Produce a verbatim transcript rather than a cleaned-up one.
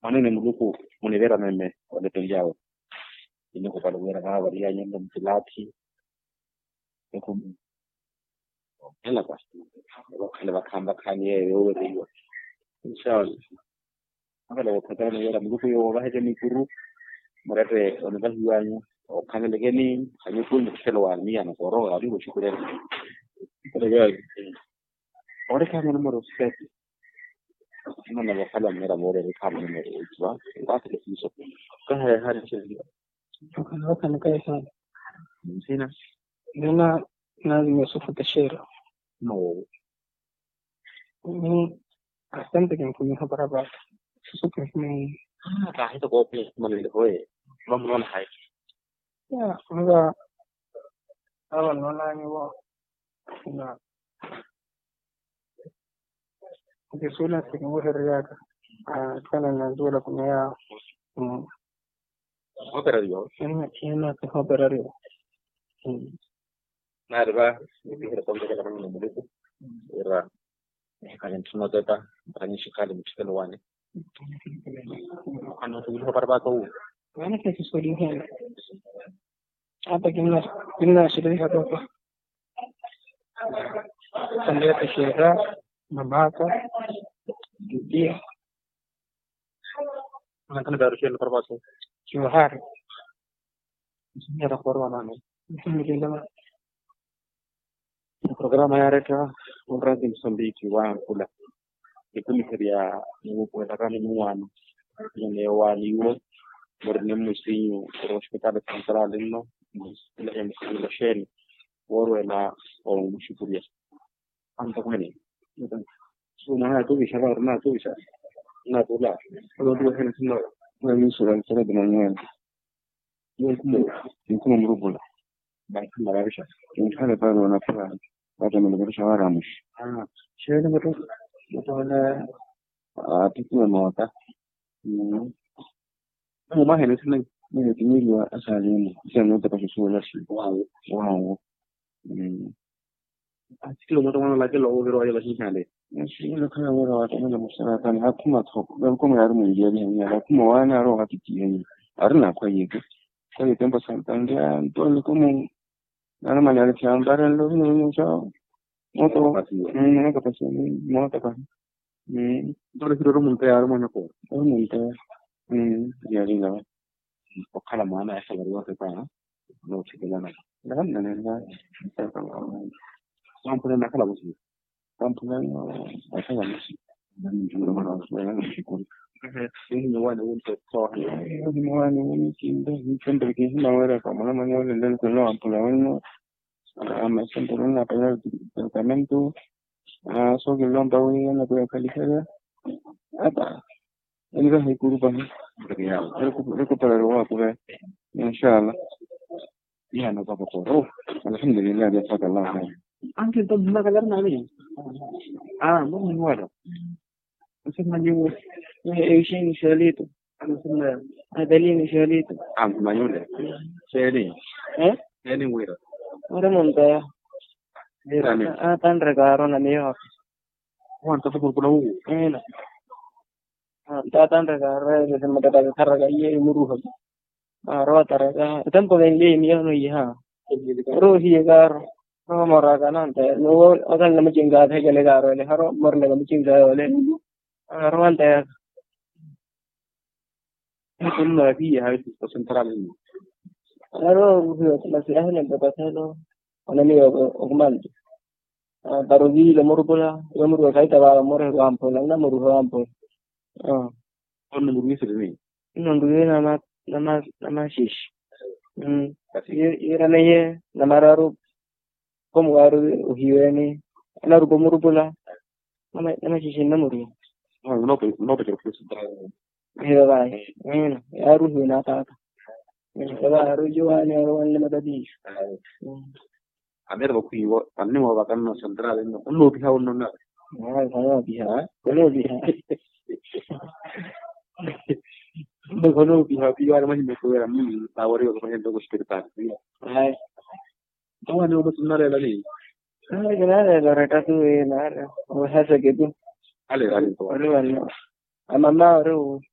manene muluku munivera meme wadetenjao ine ko pala wera ga wari ya nyanda mtilati ko ela ba bakale bakamba kanye yo riyo inshallah akala wakatana wera muluku yo baheje mikuru marate onabahiyanya o kanele geni anyukun mselwa ni ana koro ali wo shukure Obrigado. Ora que é o número sete. Não me fala a minha amor, ele sabe o número oito, tá? Tá, que isso. Qual é a área que ele? Não kan kai sa. Sim, né? Nina lazima Yusuf Tashira. No. Ni asante kan kuni habara ba. Su kan kuni Ah, tá, então vou pedir uma lei hoje. Vamos lá na raiz. ya nga awan wala ni wa na ke suna cikin wutar yaka a kanan nan zuwa kuma ya Operario. yana yana ta operario Nada, va. Dije que pongo que la mano no me era kalen tuno data rani shikali mchikelo wane. Ano tulo para ba ko. wani ke so din hen hapa kimna kimna shirika hapo sandera tashira mabaka dia Nakana baru shelo para ba ko. johar Ini ada korban ane. alhamdulillah Programa ya reka undra di Mozambique wa kula. Itu miseria ni ko ta kan muano. Ni wali wo morne musinho pro hospital central no. La em la sheni woro na o mushipuria. Anta kwani. So na to bisha ba na to bisha. Na to la. Ko do hen sino. Wa mi so ran sere de manwen. Yo kuma yo kuma murubula. Ba kuma rabisha. In kana ba na fara. Baada ya mlivyo shawara msh. Ah, shwele mtu mtona ah tikiwa mota. Mm. Mo ma hene sina ni tinili wa asali sio ndio kwa shule shi. Wow. Wow. Mm. Asikilo mtu mwana lake lo overo ayo shi kale. Shi ile kana wala watu wala msana kana hakuma to. Ba kuma yaro mun je ne ya kuma wana ro hakiki ne. Arna kwa yego. Kwa hiyo tempo santangia ndo como nada mañana se van a dar en los niños moto no capaz moto capaz entonces quiero montar armas no puedo montar ya diga ojalá mañana esa verdad se paga no se queda nada la nada vamos a poner la cala posible vamos a poner esa la música no yo no lo voy a hacer sí no bueno un poco no bueno un tiempo siempre que es una hora como la mañana del no por la bueno me siento en una pelea de tratamiento ah so que lo han dado en la prueba calificada hasta el gas de curva recuperar el poder inshallah ya no va por ro alhamdulillah ya fata Allah anche todo una galerna lì ah no muy bueno entonces mañana eh شيء شاليته انا هذا لي شاليته ah mañana شالي eh شالي ويرا ora monta era ah tan regaro na mio quanto fu pure u eh ah ta tan regaro de mata ta carga ye muruha ah ro ta rega tempo de ye mio no ya ro hi gar ro mora kana ante no agan na mjinga the gele garo le haro morne na mjinga le ro ante كنا فيها هاي السنترال aro la ciudad en el pasado ona mi ogmal darugi le morbola le morbo kai ta ba mor gampo la na moru gampo ah on muru se ni non duwe na ma na ma na ma shish mm era ne ye na mararu como garu hiwene na ru morbola na na shish na moru no no no pero que era vai eh yaru hina ta Ela rujuan ya ruan le madadi. Amer ko iwo panne mo bakan no central no no biha no na. Ah, saya biha. Kono biha. No kono biha biha ma me ko era mi tawari ko gente ko spiritual. Ai. Tawa no bas na rela ni. Ah, gana la reta tu e na. O hasa ke tu. Ale ale to. Ale ale. Amama ro